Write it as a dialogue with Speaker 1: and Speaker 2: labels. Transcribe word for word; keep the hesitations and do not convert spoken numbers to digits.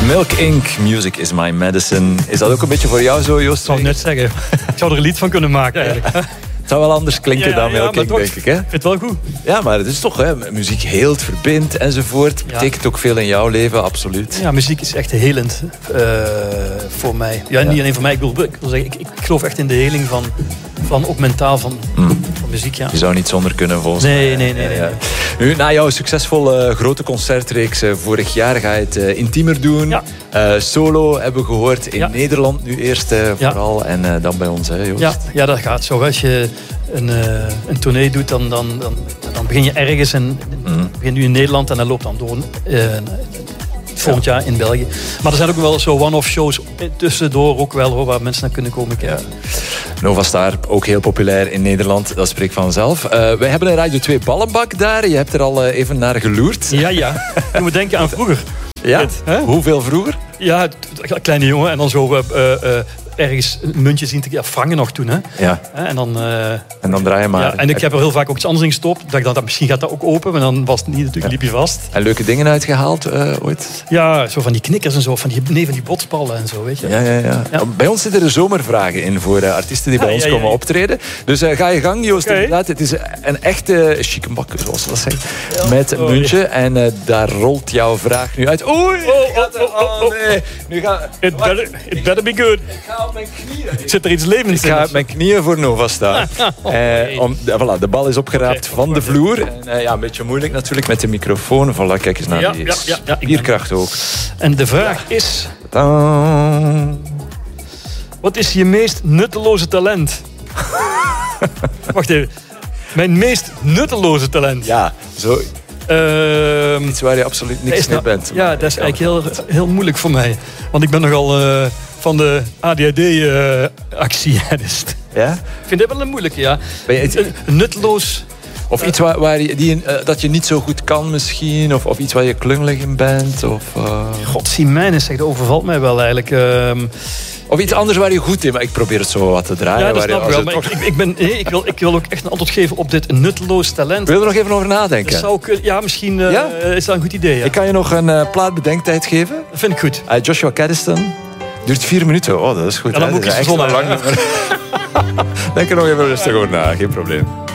Speaker 1: Milk Incorporated. Music is my medicine. Is dat ook een beetje voor jou zo, Joost?
Speaker 2: Ik zou net zeggen. Ik zou er een lied van kunnen maken eigenlijk.
Speaker 1: Het zou wel anders klinken
Speaker 2: Ja,
Speaker 1: dan
Speaker 2: ja,
Speaker 1: Milk
Speaker 2: maar
Speaker 1: Incorporated,
Speaker 2: toch,
Speaker 1: denk ik. Hè?
Speaker 2: Ik vind het wel goed.
Speaker 1: Ja, maar het is toch, hè, muziek heelt, verbindt enzovoort.
Speaker 2: Ja.
Speaker 1: Betekent ook veel in jouw leven, absoluut.
Speaker 2: Ja, muziek is echt helend uh, voor mij. Ja, niet
Speaker 1: Ja.
Speaker 2: alleen voor mij. Ik wil, ik wil zeggen, ik, ik geloof echt in de heling van, van ook mentaal van,
Speaker 1: Mm.
Speaker 2: van muziek. Ja.
Speaker 1: Je zou niet zonder kunnen, volgens mij.
Speaker 2: Nee, nee, nee. nee.
Speaker 1: Ja. Nu, na jouw succesvolle grote concertreeks uh, vorig jaar ga je het uh, intiemer doen.
Speaker 2: Ja.
Speaker 1: Uh, solo hebben we gehoord in
Speaker 2: Ja.
Speaker 1: Nederland nu eerst uh,
Speaker 2: Ja.
Speaker 1: vooral. En uh, dan bij ons, hè, Joost?
Speaker 2: Ja, ja, dat gaat zo. Als je een, uh, een tournee doet, dan, dan, dan, dan begin je ergens. En
Speaker 1: Mm.
Speaker 2: begin nu in Nederland en dan loopt dan door uh, volgend jaar in België. Maar er zijn ook wel zo one-off shows tussendoor ook wel, hoor, waar mensen naar kunnen komen kijken.
Speaker 1: Nova Star, ook heel populair in Nederland. Dat spreekt vanzelf. Uh, wij hebben een Radio twee ballenbak daar. Je hebt er al uh, even naar geloerd.
Speaker 2: Ja, ja. Je moet denken aan vroeger.
Speaker 1: Ja?
Speaker 2: Weet, hè?
Speaker 1: Hoeveel vroeger?
Speaker 2: Ja, kleine jongen en dan zo uh, uh, ergens een muntje zien te... Ja, frangen nog toen, hè.
Speaker 1: Ja.
Speaker 2: En dan... Uh,
Speaker 1: En dan draai je maar.
Speaker 2: ja, en ik heb er heel vaak ook iets anders in gestopt. Dat ik dacht, dat misschien gaat dat ook open. Maar dan was het niet, natuurlijk liep je vast.
Speaker 1: En leuke dingen uitgehaald uh, ooit?
Speaker 2: Ja, zo van die knikkers en zo. Van die, nee, van die botsballen en zo, weet je.
Speaker 1: Ja, ja, ja.
Speaker 2: Ja.
Speaker 1: Bij ons zitten er zomervragen in voor uh, artiesten die bij
Speaker 2: Ja,
Speaker 1: ons
Speaker 2: ja, ja,
Speaker 1: komen
Speaker 2: ja.
Speaker 1: optreden. Dus uh, ga je gang, Joost.
Speaker 2: Okay.
Speaker 1: Inderdaad, het is een echte chickenbak, zoals ze dat zeggen.
Speaker 2: Ja.
Speaker 1: Met een
Speaker 2: Oh,
Speaker 1: muntje. En uh, daar rolt jouw vraag nu uit. Oei!
Speaker 2: Oh,
Speaker 1: gaat er-
Speaker 2: oh, oh, oh.
Speaker 1: nee. Nu ga...
Speaker 2: It better, it better be good.
Speaker 1: Ik ga op mijn knieën.
Speaker 2: Zit er iets levends
Speaker 1: Ik
Speaker 2: in?
Speaker 1: ga op mijn knieën voor Nova staan.
Speaker 2: Oh,
Speaker 1: Eh,
Speaker 2: nee.
Speaker 1: om, ja, voilà, de bal is opgeraapt
Speaker 2: Oké,
Speaker 1: van de
Speaker 2: oké.
Speaker 1: vloer. En, uh, ja, een beetje moeilijk natuurlijk met de microfoon. Voilà, kijk eens naar
Speaker 2: Ja,
Speaker 1: die
Speaker 2: ja, ja, ja, ik ben-
Speaker 1: spierkracht ook.
Speaker 2: En de vraag is...
Speaker 1: Tadaa.
Speaker 2: Wat is je meest nutteloze talent? Wacht even. Mijn meest nutteloze talent?
Speaker 1: Ja, zo
Speaker 2: Ehm,
Speaker 1: iets waar je absoluut
Speaker 2: dat
Speaker 1: niks
Speaker 2: is
Speaker 1: mee
Speaker 2: nou-
Speaker 1: bent.
Speaker 2: Ja, dat is eigenlijk heel, heel moeilijk voor mij. Want ik ben nogal uh, van de A D H D-actie. dus
Speaker 1: Ja?
Speaker 2: ik vind dat wel een moeilijke, ja.
Speaker 1: Ben je iets-
Speaker 2: Een, een nutteloos...
Speaker 1: Of iets waar, waar je, die, uh, dat je niet zo goed kan misschien? Of, of iets waar je klungelig in bent? Of, uh...
Speaker 2: God, zie mijnen, zeg, dat overvalt mij wel eigenlijk. Ehm,
Speaker 1: of iets anders waar je goed in bent. Ik probeer het zo wat te draaien.
Speaker 2: ja, dat
Speaker 1: waar je,
Speaker 2: snap ik
Speaker 1: als
Speaker 2: wel.
Speaker 1: het
Speaker 2: Maar
Speaker 1: toch-
Speaker 2: ik, ik, ik, ben, nee, ik, wil, ik wil ook echt een antwoord geven op dit nutteloos talent.
Speaker 1: Wil je er nog even over nadenken?
Speaker 2: Dat zou kunnen, ja, misschien uh,
Speaker 1: Ja?
Speaker 2: is dat een goed idee. Ja.
Speaker 1: Ik kan je nog een uh, plaat bedenktijd geven.
Speaker 2: Dat vind ik goed.
Speaker 1: Uh, Joshua Caddiston. Duurt vier minuten. Oh, dat is goed.
Speaker 2: Ja, dan
Speaker 1: hè?
Speaker 2: moet ik
Speaker 1: Dat is
Speaker 2: iets
Speaker 1: echt
Speaker 2: verzonnen
Speaker 1: lang. Denk er nog even rustig over na. Geen probleem.